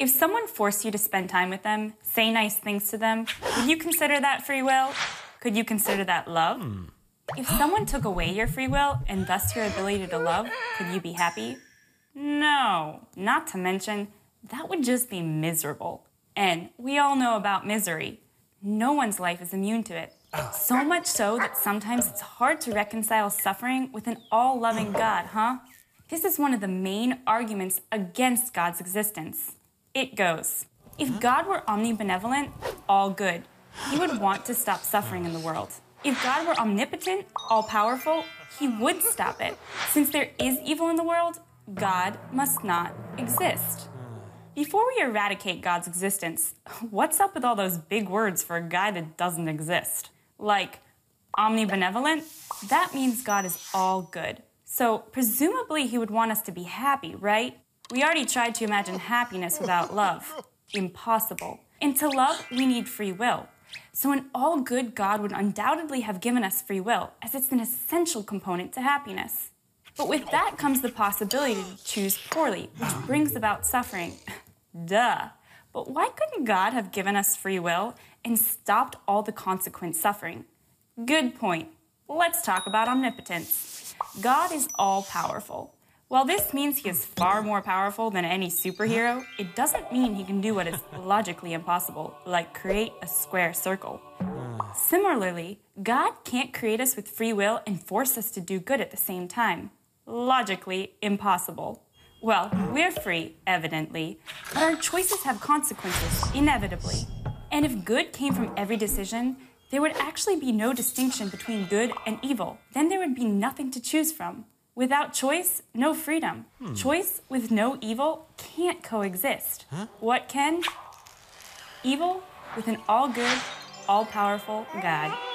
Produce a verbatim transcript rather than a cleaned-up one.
If someone forced you to spend time with them, say nice things to them, would you consider that free will? Could you consider that love? Hmm. If someone took away your free will and thus your ability to love, could you be happy? No. Not to mention, that would just be miserable. And we all know about misery. No one's life is immune to it. So much so that sometimes it's hard to reconcile suffering with an all-loving God, huh? This is one of the main arguments against God's existence. It goes, if God were omnibenevolent, all good, he would want to stop suffering in the world. If God were omnipotent, all-powerful, he would stop it. Since there is evil in the world, God must not exist. Before we eradicate God's existence, what's up with all those big words for a guy that doesn't exist? Like, omnibenevolent? That means God is all good. So, presumably he would want us to be happy, right? We already tried to imagine happiness without love. Impossible. And to love, we need free will. So an all-good God would undoubtedly have given us free will, as it's an essential component to happiness. But with that comes the possibility to choose poorly, which brings about suffering. Duh. But why couldn't God have given us free will and stopped all the consequent suffering? Good point. Let's talk about omnipotence. God is all-powerful. While this means he is far more powerful than any superhero, it doesn't mean he can do what is logically impossible, like create a square circle. Similarly, God can't create us with free will and force us to do good at the same time. Logically impossible. Well, we're free, evidently, but our choices have consequences, inevitably. And if good came from every decision, there would actually be no distinction between good and evil. Then there would be nothing to choose from. Without choice, no freedom. Hmm. Choice with no evil can't coexist. Huh? What can? Evil with an all-good, all-powerful God.